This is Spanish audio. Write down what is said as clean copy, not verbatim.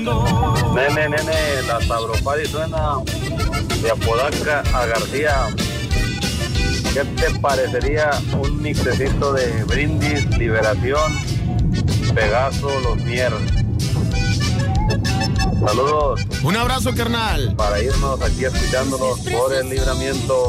Nene, la Sabropari suena de Apodaca a García. ¿Qué te parecería un mixecito de Brindis, Liberación, Pegaso, Los Mier? Saludos. Un abrazo, carnal. Para irnos aquí escuchándonos por el Libramiento.